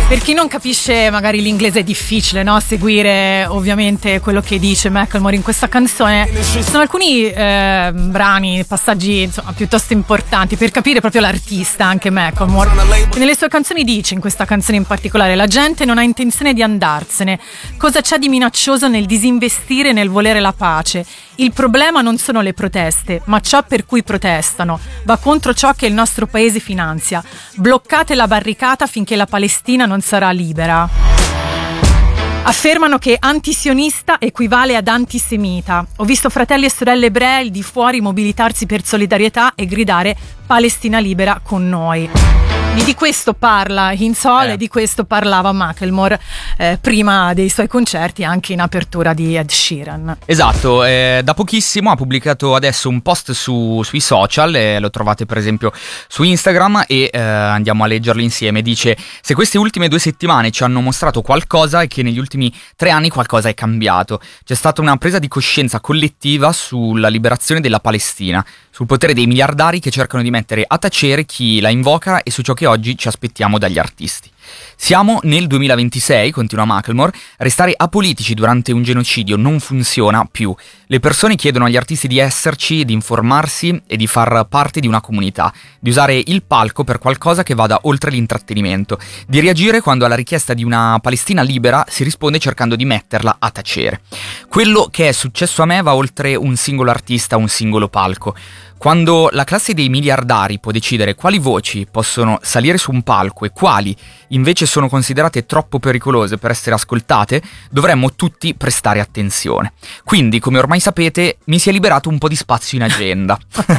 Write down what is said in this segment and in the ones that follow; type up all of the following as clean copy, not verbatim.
Per chi non capisce, magari l'inglese è difficile, no? Seguire ovviamente quello che dice Macklemore in questa canzone. Sono alcuni brani, passaggi insomma piuttosto importanti per capire proprio l'artista, anche Macklemore. E nelle sue canzoni dice, in questa canzone in particolare: la gente non ha intenzione di andarsene. Cosa c'è di minaccioso nel disinvestire, nel volere la pace? Il problema non sono le proteste, ma ciò per cui protestano. Va contro ciò che il nostro paese finanzia. Bloccate la barricata finché la Palestina non sarà libera. Affermano che antisionista equivale ad antisemita. Ho visto fratelli e sorelle ebrei di fuori mobilitarsi per solidarietà e gridare Palestina libera con noi. Di questo parla Hinsol e di questo parlava Macklemore prima dei suoi concerti, anche in apertura di Ed Sheeran. Esatto, da pochissimo ha pubblicato adesso un post sui social, lo trovate per esempio su Instagram e andiamo a leggerlo insieme. Dice: se queste ultime 2 settimane ci hanno mostrato qualcosa è che negli ultimi 3 anni qualcosa è cambiato. C'è stata una presa di coscienza collettiva sulla liberazione della Palestina, sul potere dei miliardari che cercano di mettere a tacere chi la invoca e su ciò che oggi ci aspettiamo dagli artisti. Siamo nel 2026, continua Macklemore, restare apolitici durante un genocidio non funziona più. Le persone chiedono agli artisti di esserci, di informarsi e di far parte di una comunità, di usare il palco per qualcosa che vada oltre l'intrattenimento, di reagire quando alla richiesta di una Palestina libera si risponde cercando di metterla a tacere. Quello che è successo a me va oltre un singolo artista, un singolo palco. Quando la classe dei miliardari può decidere quali voci possono salire su un palco e quali invece sono considerate troppo pericolose per essere ascoltate, dovremmo tutti prestare attenzione. Quindi, come ormai sapete, mi si è liberato un po' di spazio in agenda.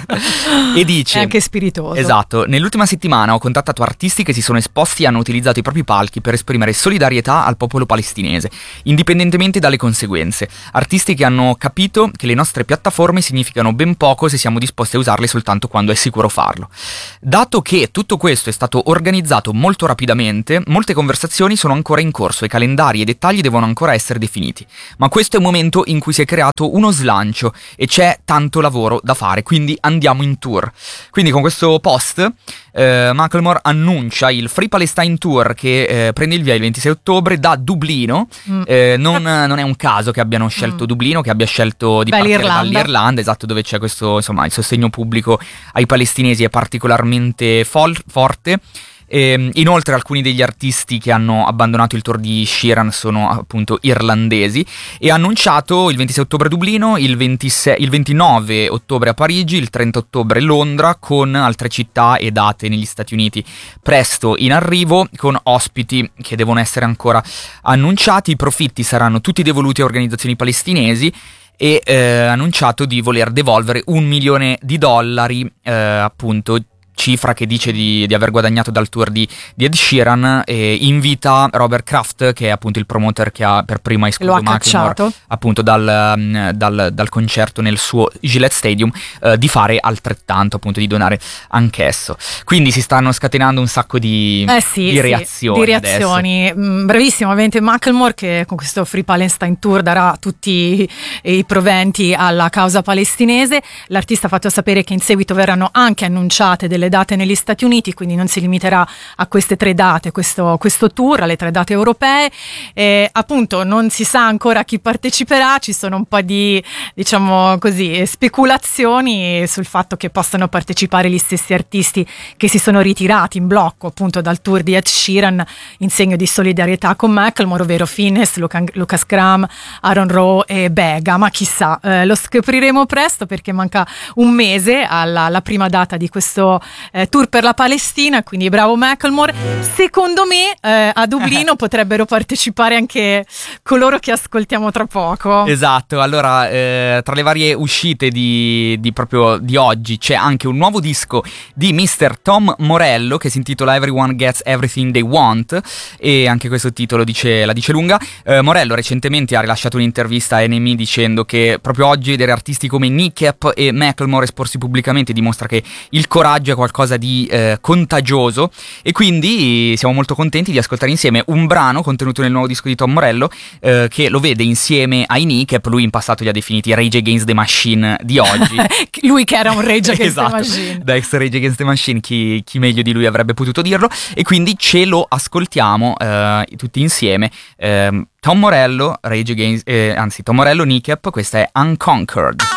E dice: è anche spiritoso. Esatto, nell'ultima settimana ho contattato artisti che si sono esposti e hanno utilizzato i propri palchi per esprimere solidarietà al popolo palestinese, indipendentemente dalle conseguenze. Artisti che hanno capito che le nostre piattaforme significano ben poco se siamo disposti a usarle soltanto quando è sicuro farlo. Dato che tutto questo è stato organizzato molto rapidamente, molte conversazioni sono ancora in corso e calendari e dettagli devono ancora essere definiti. Ma questo è un momento in cui si è creato uno slancio e c'è tanto lavoro da fare, quindi andiamo in tour. Quindi con questo post Macklemore annuncia il Free Palestine Tour che prende il via il 26 ottobre da Dublino. Non è un caso che abbiano scelto Dublino, che abbia scelto di partire dall'Irlanda, esatto, dove c'è questo, insomma, il sostegno pubblico ai palestinesi è particolarmente forte. Inoltre alcuni degli artisti che hanno abbandonato il tour di Sheeran sono appunto irlandesi, e ha annunciato il 26 ottobre a Dublino, il 29 ottobre a Parigi, il 30 ottobre a Londra, con altre città e date negli Stati Uniti presto in arrivo, con ospiti che devono essere ancora annunciati. I profitti saranno tutti devoluti a organizzazioni palestinesi e ha annunciato di voler devolvere $1 milione, appunto, cifra che dice di aver guadagnato dal tour di Ed Sheeran, e invita Robert Kraft, che è appunto il promoter che ha per prima escluso Macklemore appunto dal concerto nel suo Gillette Stadium, di fare altrettanto, appunto di donare anch'esso. Quindi si stanno scatenando un sacco di reazioni. Bravissimo ovviamente Macklemore, che con questo Free Palestine Tour darà tutti i proventi alla causa palestinese. L'artista ha fatto sapere che in seguito verranno anche annunciate delle date negli Stati Uniti, quindi non si limiterà a queste 3 date, questo tour, alle 3 date europee. Appunto non si sa ancora chi parteciperà, ci sono un po' di, diciamo così, speculazioni sul fatto che possano partecipare gli stessi artisti che si sono ritirati in blocco appunto dal tour di Ed Sheeran in segno di solidarietà con Macklemore, ovvero Finneas, Lucas Graham, Aaron Rowe e Bega. Ma chissà, lo scopriremo presto, perché manca un mese alla prima data di questo tour per la Palestina, quindi bravo Macklemore. Secondo me a Dublino potrebbero partecipare anche coloro che ascoltiamo tra poco. Esatto, allora tra le varie uscite di proprio di oggi c'è anche un nuovo disco di Mr. Tom Morello che si intitola Everyone Gets Everything They Want, e anche questo titolo la dice lunga. Morello recentemente ha rilasciato un'intervista a NME dicendo che proprio oggi vedere artisti come Nick Cap e Macklemore esporsi pubblicamente dimostra che il coraggio è qualcosa di contagioso, e quindi siamo molto contenti di ascoltare insieme un brano contenuto nel nuovo disco di Tom Morello, che lo vede insieme ai Kneecap. Lui in passato li ha definiti Rage Against the Machine di oggi. Lui che era un Rage Against esatto, the Machine. da ex Rage Against the Machine, chi meglio di lui avrebbe potuto dirlo, e quindi ce lo ascoltiamo tutti insieme. Tom Morello, Tom Morello, Kneecap, questa è Unconquered.